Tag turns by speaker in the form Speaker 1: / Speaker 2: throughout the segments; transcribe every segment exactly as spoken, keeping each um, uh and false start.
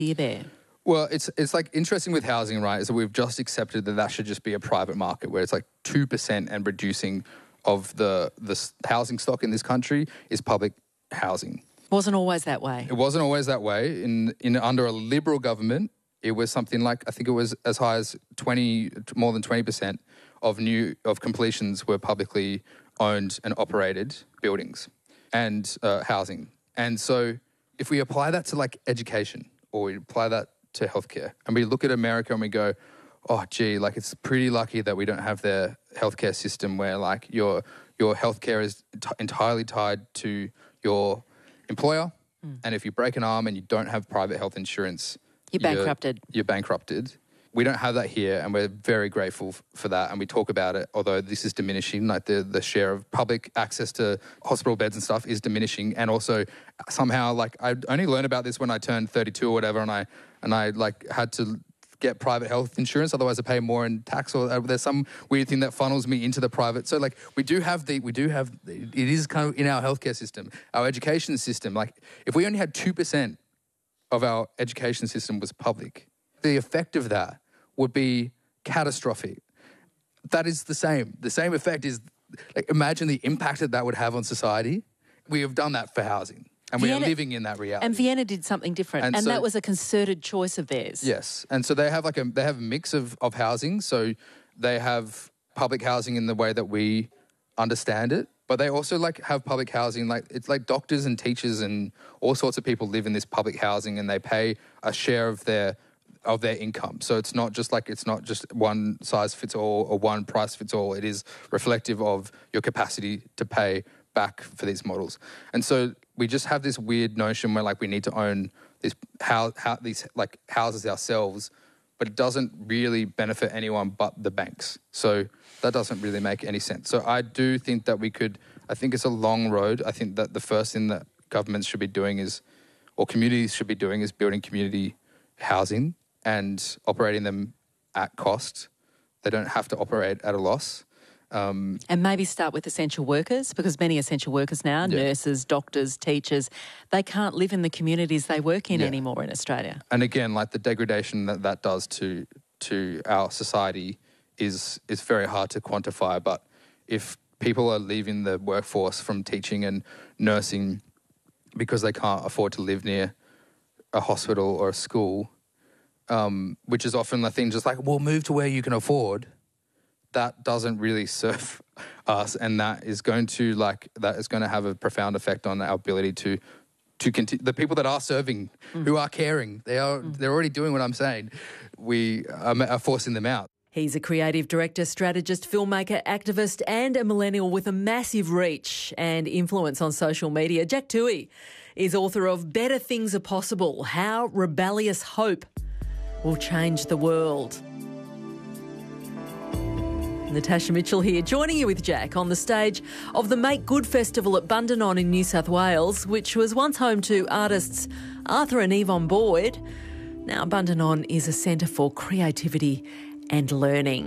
Speaker 1: here there?
Speaker 2: Well, it's it's like interesting with housing, right? Is that we've just accepted that that should just be a private market where it's like two percent and reducing of the the housing stock in this country is public housing.
Speaker 1: Wasn't always that way.
Speaker 2: It wasn't always that way. In in under a Liberal government, it was something like, I think it was as high as twenty, more than twenty percent of new of completions were publicly owned and operated buildings and uh, housing. And so if we apply that to like education, or we apply that to healthcare, and we look at America and we go, oh, gee, like it's pretty lucky that we don't have their healthcare system where like your your healthcare is t- entirely tied to your employer. Mm. And if you break an arm and you don't have private health insurance,
Speaker 1: you're bankrupted.
Speaker 2: You're, you're bankrupted. We don't have that here, and we're very grateful f- for that. And we talk about it, although this is diminishing, like the, the share of public access to hospital beds and stuff is diminishing. And also somehow, like I only learned about this when I turned thirty-two or whatever, and I and I like had to get private health insurance, otherwise I pay more in tax, or there's some weird thing that funnels me into the private. So like we do have the, we do have, it is kind of in our healthcare system, our education system. Like if we only had two percent of our education system was public, the effect of that would be catastrophic. That is the same. The same effect is, like, imagine the impact that that would have on society. We have done that for housing. And Vienna, we are living in that reality.
Speaker 1: And Vienna did something different. And, and so, that was a concerted choice of theirs.
Speaker 2: Yes. And so they have like a they have a mix of, of housing. So they have public housing in the way that we understand it. But they also like have public housing, like it's like doctors and teachers and all sorts of people live in this public housing, and they pay a share of their of their income. So it's not just like it's not just one size fits all or one price fits all. It is reflective of your capacity to pay back for these models. And so we just have this weird notion where like we need to own this how, how these like houses ourselves, but it doesn't really benefit anyone but the banks. So that doesn't really make any sense. So I do think that we could, I think it's a long road. I think that the first thing that governments should be doing is, or communities should be doing, is building community housing and operating them at cost. They don't have to operate at a loss. Um,
Speaker 1: and maybe start with essential workers, because many essential workers now, yeah. nurses, doctors, teachers, they can't live in the communities they work in yeah. anymore in Australia.
Speaker 2: And again, like the degradation that that does to to our society is is very hard to quantify. But if people are leaving the workforce from teaching and nursing because they can't afford to live near a hospital or a school, um, which is often the thing, just like, well, move to where you can afford, that doesn't really serve us, and that is going to like that is going to have a profound effect on our ability to to continue. The people that are serving, mm. who are caring, they are mm. they're already doing what I'm saying. We are, are forcing them out.
Speaker 1: He's a creative director, strategist, filmmaker, activist, and a millennial with a massive reach and influence on social media. Jack Toohey is author of Better Things Are Possible: How Rebellious Hope Will Change the World. Natasha Mitchell here, joining you with Jack on the stage of the Make Good Festival at Bundanon in New South Wales, which was once home to artists Arthur and Yvonne Boyd. Now Bundanon is a centre for creativity and learning.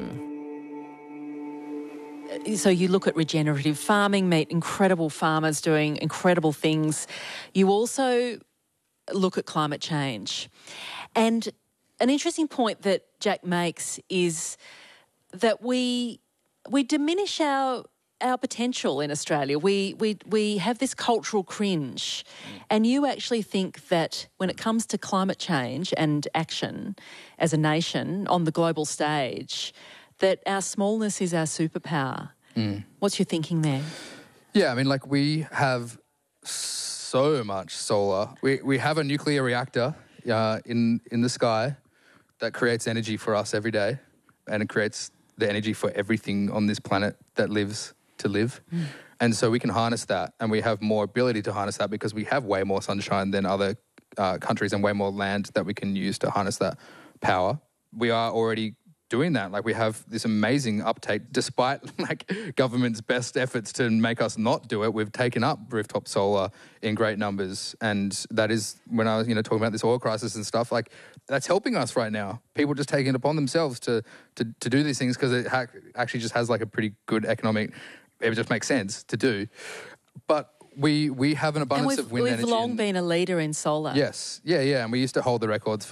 Speaker 1: So you look at regenerative farming, meet incredible farmers doing incredible things. You also look at climate change. And an interesting point that Jack makes is that we we diminish our our potential in Australia. We we we have this cultural cringe. Mm. And you actually think that when it comes to climate change and action as a nation on the global stage, that our smallness is our superpower. Mm. What's your thinking there?
Speaker 2: Yeah, I mean, like we have so much solar. We we have a nuclear reactor uh, in in the sky that creates energy for us every day, and it creates the energy for everything on this planet that lives to live. Mm. And so we can harness that, and we have more ability to harness that because we have way more sunshine than other uh, countries and way more land that we can use to harness that power. We are already doing that. Like we have this amazing uptake despite like government's best efforts to make us not do it. We've taken up rooftop solar in great numbers, and that is when I was, you know, talking about this oil crisis and stuff, like that's helping us right now. People just taking it upon themselves to to, to do these things because it ha- actually just has like a pretty good economic, it just makes sense to do. But we we have an
Speaker 1: And
Speaker 2: abundance
Speaker 1: we've,
Speaker 2: of wind
Speaker 1: we've
Speaker 2: energy.
Speaker 1: long
Speaker 2: in-
Speaker 1: been a leader in solar.
Speaker 2: Yes, yeah, yeah, and we used to hold the records for